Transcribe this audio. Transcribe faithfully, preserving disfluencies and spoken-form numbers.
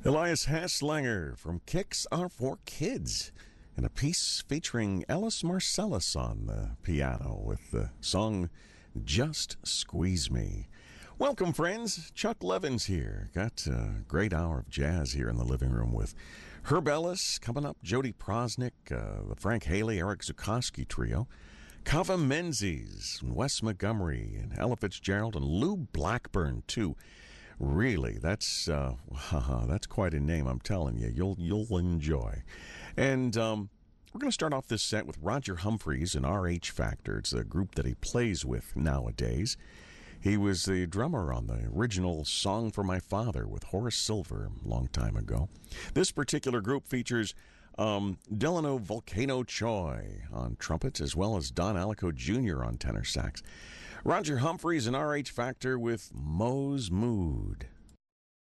Elias Haslanger from Kicks Are For Kids, and a piece featuring Ellis Marcellus on the piano with the song Just Squeeze Me. Welcome, friends. Chuck Levins here. Got a great hour of jazz here in the living room with Herb Ellis coming up, Jody Prosnick, uh, the Frank Haley, Eric Zukoski trio, Kava Menzies, Wes Montgomery, and Ella Fitzgerald, and Lou Blackburn, too. Really, that's uh, that's quite a name, I'm telling you. You'll you'll enjoy. And um, we're going to start off this set with Roger Humphreys and R H Factor. It's a group that he plays with nowadays. He was the drummer on the original Song for My Father with Horace Silver a long time ago. This particular group features um, Delano Volcano Choi on trumpet, as well as Don Alico Junior on tenor sax. Roger Humphreys and R H Factor with Moe's Mood.